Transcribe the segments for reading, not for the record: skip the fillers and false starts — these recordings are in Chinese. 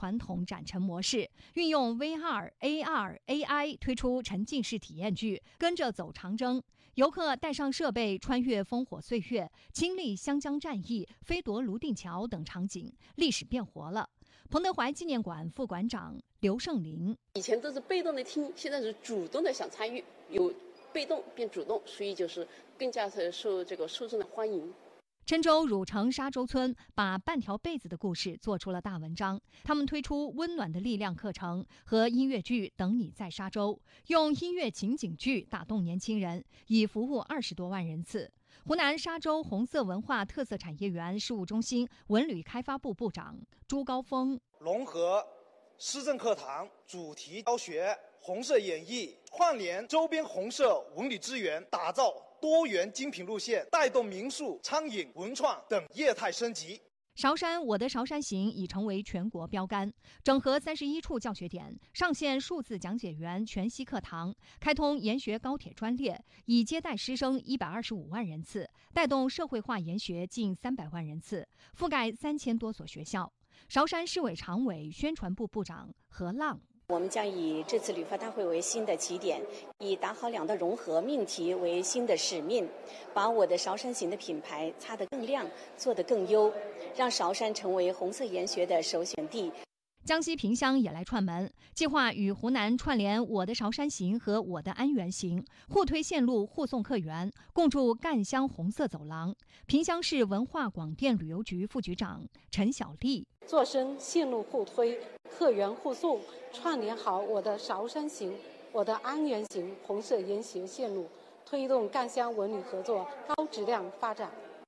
传统展陈模式，运用 VR、AR、AI 推出沉浸式体验剧《跟着走长征》，游客带上设备穿越烽火岁月，亲历湘江战役、飞夺泸定桥等场景，历史变活了。彭德怀纪念馆副馆长刘胜林： 以前都是被动的听，现在是主动的想参与，有被动变主动，所以就是更加受这个受众的欢迎。 郴州汝城沙洲村把半条被子的故事做出了大文章，他们推出温暖的力量课程和音乐剧《等你在沙洲》，用音乐情景剧打动年轻人，已服务20多万人次。湖南沙洲红色文化特色产业园事务中心文旅开发部部长朱高峰： 融合施政课堂、主题教学、红色演绎，串联周边红色文旅资源，打造多元精品路线，带动民宿、餐饮、文创等业态升级。 韶山我的韶山行已成为全国标杆，整合31处教学点，上线数字讲解员全息课堂，开通研学高铁专列，已接待师生125万人次，带动社会化研学近300万人次，覆盖3000多所学校。韶山市委常委宣传部部长何浪： 我们将以这次旅发大会为新的起点，以打好两的融合命题为新的使命，把我的韶山行的品牌擦得更亮，做得更优，让韶山成为红色研学的首选地。 江西萍乡也来串门，计划与湖南串联我的韶山行和我的安源行，互推线路，护送客源，共筑赣湘红色走廊。萍乡市文化广电旅游局副局长陈小丽： 做深线路互推，客源护送，串联好我的韶山行、我的安源行红色研学线路，推动赣湘文旅合作高质量发展。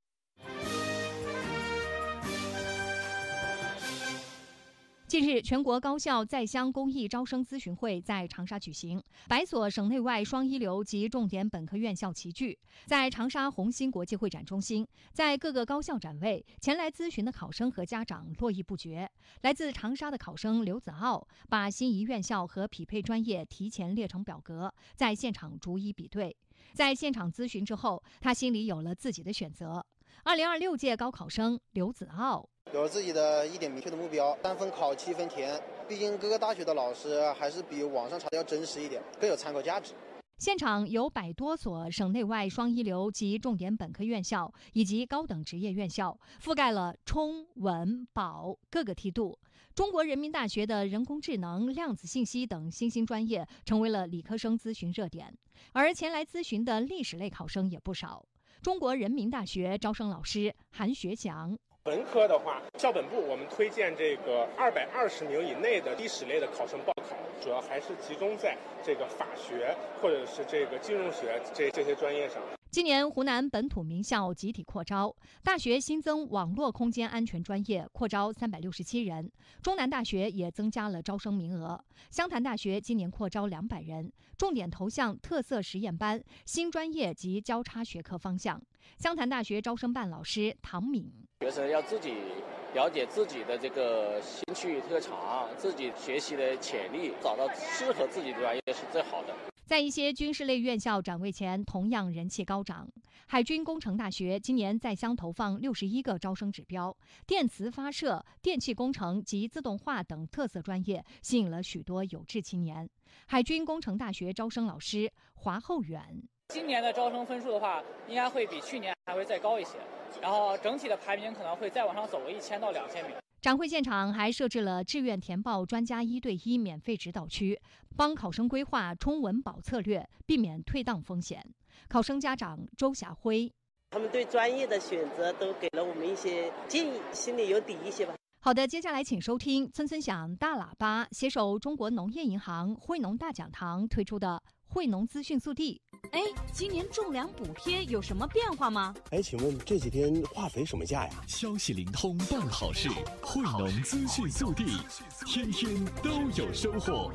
近日，全国高校在乡公益招生咨询会在长沙举行，100所省内外双一流及重点本科院校齐聚。在长沙红星国际会展中心，在各个高校展位，前来咨询的考生和家长络绎不绝。来自长沙的考生刘子傲把心仪院校和匹配专业提前列成表格，在现场逐一比对。在现场咨询之后，他心里有了自己的选择。2026届高考生刘子傲： 有了自己的一点明确的目标，3分考7分填，毕竟各个大学的老师还是比网上查的要真实一点，更有参考价值。 现场有100多所省内外双一流及重点本科院校以及高等职业院校，覆盖了冲、文、保各个梯度。中国人民大学的人工智能、量子信息等新兴专业成为了理科生咨询热点，而前来咨询的历史类考生也不少。中国人民大学招生老师韩学祥： 本科的话，校本部我们推荐这个220名以内的历史类的考生报考，主要还是集中在这个法学或者是这个金融学这些专业上。 今年湖南本土名校集体扩招，大学新增网络空间安全专业，扩招367人。中南大学也增加了招生名额。湘潭大学今年扩招200人，重点投向特色实验班、新专业及交叉学科方向。湘潭大学招生办老师唐敏： 学生要自己了解自己的这个兴趣特长，自己学习的潜力，找到适合自己的专业是最好的。 在一些军事类院校展位前，同样人气高涨。海军工程大学今年在乡投放61个招生指标，电磁发射、电气工程及自动化等特色专业吸引了许多有志青年。海军工程大学招生老师华厚远： 今年的招生分数的话，应该会比去年还会再高一些，然后整体的排名可能会再往上走个1000到2000名。 展会现场还设置了志愿填报专家1对1免费指导区，帮考生规划冲文保策略，避免退档风险。考生家长周霞辉： 他们对专业的选择都给了我们一些建议，心里有底一些吧。 好的，接下来请收听村村响大喇叭携手中国农业银行惠农大讲堂推出的惠农资讯速递。 哎，今年种粮补贴有什么变化吗？ 哎，请问这几天化肥什么价呀？ 消息灵通办好事，惠农资讯速递，天天都有收获。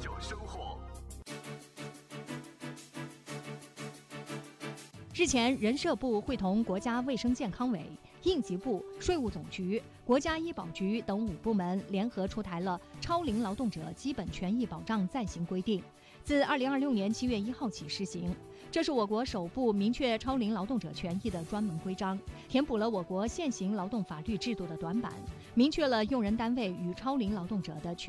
日前，人社部会同国家卫生健康委、应急部、税务总局、国家医保局等5部门联合出台了《超龄劳动者基本权益保障暂行规定》，自2026年7月1号起施行。这是我国首部明确超龄劳动者权益的专门规章，填补了我国现行劳动法律制度的短板，明确了用人单位与超龄劳动者的权